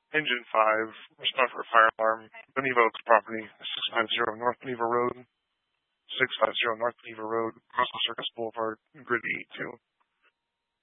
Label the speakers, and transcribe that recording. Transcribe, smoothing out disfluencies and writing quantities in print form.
Speaker 1: Engine 5, respond for a fire alarm. Beneva Oaks property, 650 North Beneva Road, 650 North Beneva Road, Crystal Circus Boulevard, Grid 82.